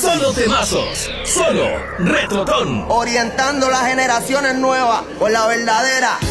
Solo temazos, solo Retrotón. Orientando las generaciones nuevas con la verdadera